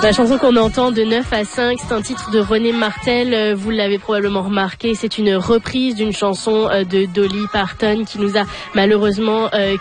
La chanson qu'on entend de 9 à 5, c'est un titre de René Martel. Vous l'avez probablement remarqué, c'est une reprise d'une chanson de Dolly Parton qui nous a malheureusement